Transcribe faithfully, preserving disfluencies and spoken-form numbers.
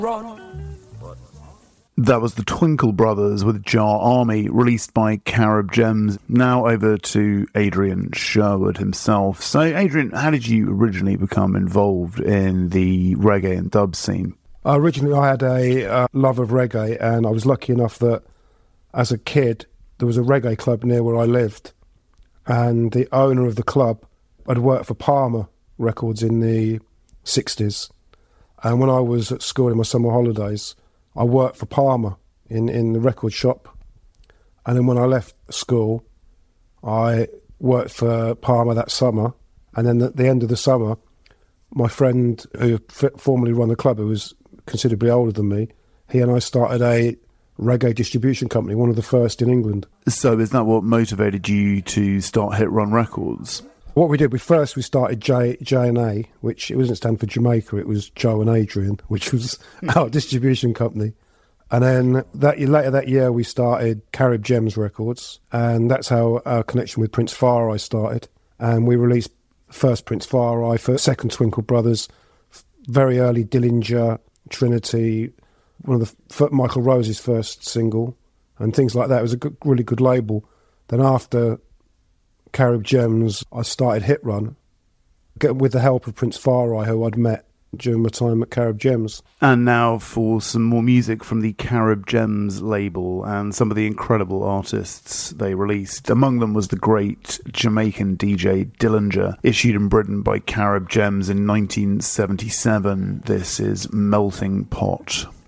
That was the Twinkle Brothers with Jar Army, released by Carib Gems. Now over to Adrian Sherwood himself. So, Adrian, how did you originally become involved in the reggae and dub scene? Uh, originally, I had a uh, love of reggae, and I was lucky enough that as a kid, there was a reggae club near where I lived, and the owner of the club had worked for Palmer Records in the sixties. And when I was at school in my summer holidays, I worked for Palmer in, in the record shop. And then when I left school, I worked for Palmer that summer. And then at the end of the summer, my friend who f- formerly run the club, who was considerably older than me, he and I started a reggae distribution company, one of the first in England. So is that what motivated you to start Hit Run Records? What we did, we first we started J J and A, which it wasn't stand for Jamaica, it was Joe and Adrian, which was our distribution company. And then that later that year we started Carib Gems Records, and that's how our connection with Prince Far I started. And we released first Prince Far I, first, second Twinkle Brothers, very early Dillinger, Trinity, one of the f- Michael Rose's first single, and things like that. It was a good, really good label. Then after Carib Gems, I started Hit Run, with the help of Prince Far I, who I'd met during my time at Carib Gems. And now for some more music from the Carib Gems label and some of the incredible artists they released. Among them was the great Jamaican D J Dillinger, issued in Britain by Carib Gems in nineteen seventy-seven. This is Melting Pot.